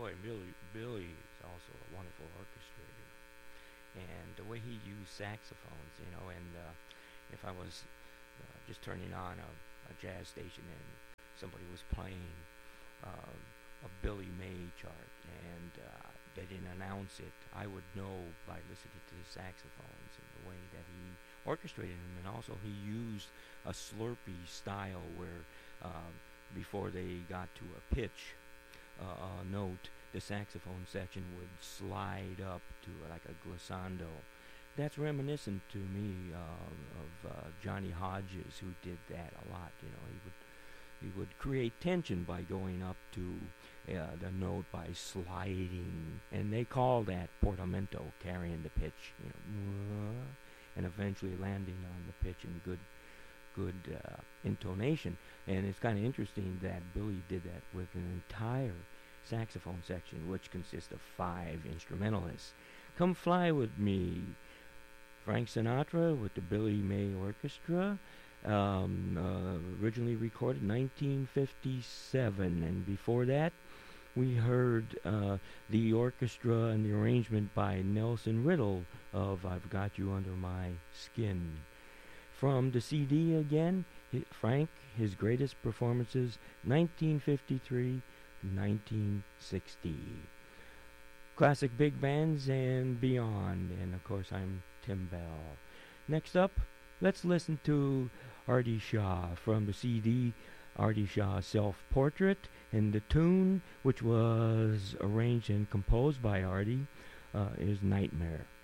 boy, Billy is also a wonderful orchestrator, and the way he used saxophones, and if I was just turning on a jazz station and somebody was playing a Billy May chart and they didn't announce it, I would know by listening to the saxophones and the way that he orchestrated them. And also he used a slurpy style where before they got to a pitch note, the saxophone section would slide up to like a glissando. That's reminiscent to me of Johnny Hodges, who did that a lot. He would create tension by going up to the note by sliding, and they call that portamento, carrying the pitch, and eventually landing on the pitch in good intonation. And it's kind of interesting that Billy did that with an entire saxophone section, which consists of 5 instrumentalists. Come Fly With Me, Frank Sinatra with the Billy May Orchestra, originally recorded 1957, and before that we heard the orchestra and the arrangement by Nelson Riddle of I've Got You Under My Skin. From the CD again, Frank, his greatest performances, 1953 to 1960. Classic big bands and beyond, and of course I'm Tim Bell. Next up, let's listen to Artie Shaw from the CD Artie Shaw Self-Portrait, and the tune, which was arranged and composed by Artie, is Nightmare.